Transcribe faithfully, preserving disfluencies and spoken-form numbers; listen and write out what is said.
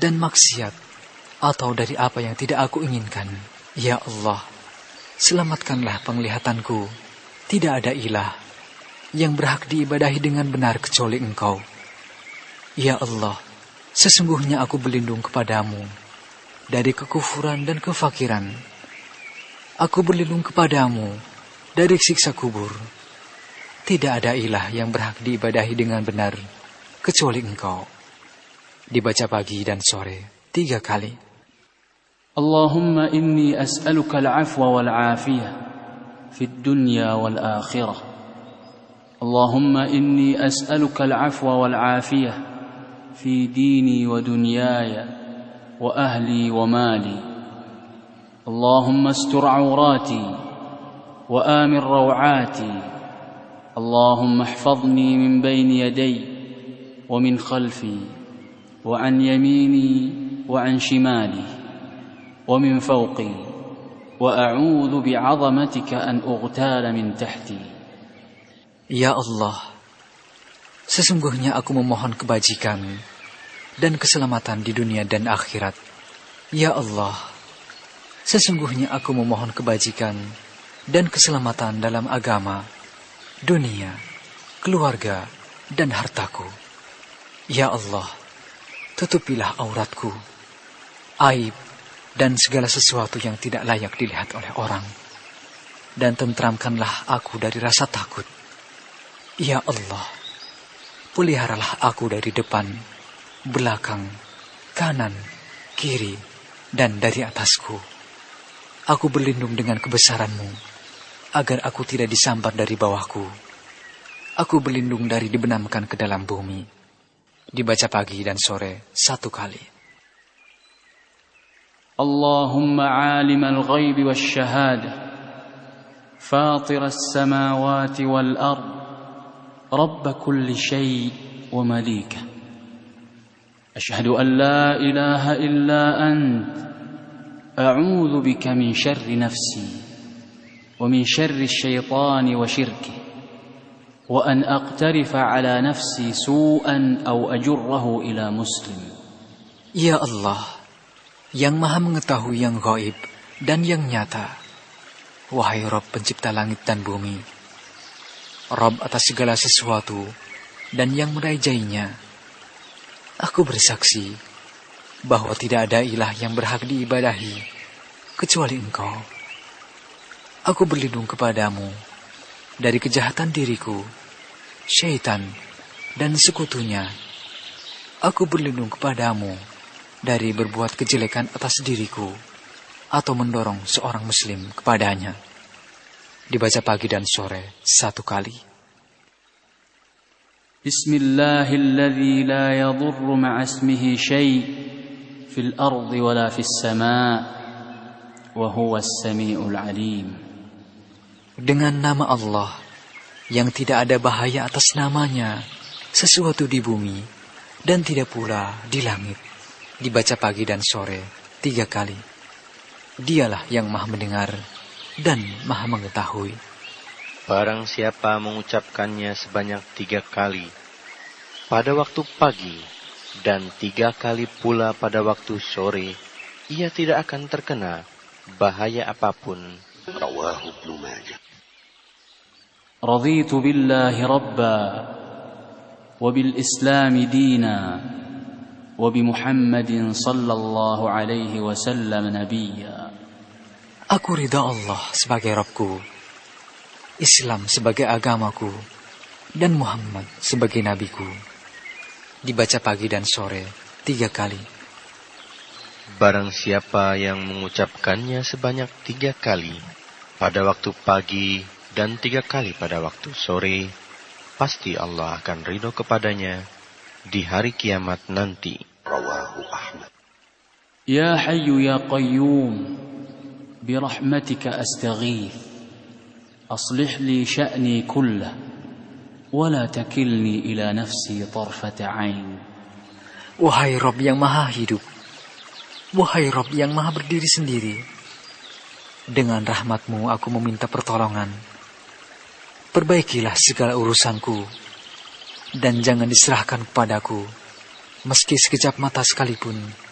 dan maksiat, atau dari apa yang tidak aku inginkan. Ya Allah, selamatkanlah penglihatanku. Tidak ada ilah yang berhak diibadahi dengan benar kecuali Engkau. Ya Allah, sesungguhnya aku berlindung kepadamu dari kekufuran dan kefakiran. Aku berlindung kepadamu dari siksa kubur. Tidak ada ilah yang berhak diibadahi dengan benar kecuali Engkau. Dibaca pagi dan sore tiga kali. Allahumma inni as'aluka al-'afwa wal-'afiyah fi ad-dunya wal-akhirah. Allahumma inni as'aluka al-'afwa wal-'afiyah fi dini wa dunyaya wa ahli wa mali. Allahumma astur 'awrati wa amir raw'ati. Allahumma ihfazni min bayni yaday wa min khalfi wa an yamini wa an shimali wa min fawqi wa a'udzu bi'azamatika an ughtala min tahti. Ya Allah, sesungguhnya aku memohon kebajikan dan keselamatan di dunia dan akhirat. Ya Allah, sesungguhnya aku memohon kebajikan dan keselamatan dalam agama, dunia, keluarga, dan hartaku. Ya Allah, tutupilah auratku, aib, dan segala sesuatu yang tidak layak dilihat oleh orang, dan tentramkanlah aku dari rasa takut. Ya Allah, peliharalah aku dari depan, belakang, kanan, kiri, dan dari atasku. Aku berlindung dengan kebesaran-Mu, agar aku tidak disambar dari bawahku. Aku berlindung dari dibenamkan ke dalam bumi. Dibaca pagi dan sore satu kali. Allahumma 'alimal ghaibi wasyahada, fatiras samawati wal ard, rabb kulli syai' wa malika. Ashhadu an la ilaha illa ant, a'udzu bika min syarri nafsi ومن شر الشيطان وشركه وأن أقترف على نفسي سوءا أو أجره إلى مسلم. Ya Allah, yang maha mengetahui yang gaib dan yang nyata, wahai Rabb pencipta langit dan bumi, Rabb atas segala sesuatu dan yang merajainya, aku bersaksi bahwa tidak ada ilah yang berhak diibadahi kecuali Engkau. Aku berlindung kepadamu dari kejahatan diriku, syaitan, dan sekutunya. Aku berlindung kepadamu dari berbuat kejelekan atas diriku atau mendorong seorang muslim kepadanya. Dibaca pagi dan sore satu kali. Bismillahilladzi la yadurru ma'asmihi syai' fil ardi wala fis sama' wa huwas sami'ul 'alim. Dengan nama Allah yang tidak ada bahaya atas namanya sesuatu di bumi dan tidak pula di langit. Dibaca pagi dan sore tiga kali. Dialah yang maha mendengar dan maha mengetahui. Barang siapa mengucapkannya sebanyak tiga kali pada waktu pagi dan tiga kali pula pada waktu sore, ia tidak akan terkena bahaya apapun. Rawahu Ibnu Majah. رضيت بالله ربا وبالإسلام دينا وبمحمد صلى الله عليه وسلم نبيا. Aku ridha Allah sebagai Rabbku, Islam sebagai agamaku, dan Muhammad sebagai nabiku. Dibaca pagi dan sore tiga kali. Barang siapa yang mengucapkannya sebanyak tiga kali pada waktu pagi dan tiga kali pada waktu sore, pasti Allah akan ridho kepadanya di hari kiamat nanti. Rawahu Ahmad. Ya Hayyu ya Qayyum, birahmatika astaghith, aslih li sya'ni kullah, wa la takilni ila nafsi tarfata 'ain. Wahai Rabb yang maha hidup, wahai Rabb yang maha berdiri sendiri, dengan rahmat-Mu aku meminta pertolongan. Perbaikilah segala urusanku, dan jangan diserahkan kepadaku, meski sekejap mata sekalipun,